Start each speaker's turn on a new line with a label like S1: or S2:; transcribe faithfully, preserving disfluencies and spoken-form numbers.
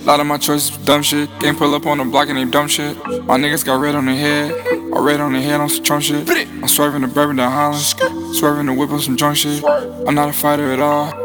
S1: Lot of my choices was dumb shit. Can't pull up on the block and they dumb shit. My niggas got red on their head, or red on their head on some Trump shit. I'm swerving the bourbon down Holland, swerving the whip on some drunk shit. I'm not a fighter at all.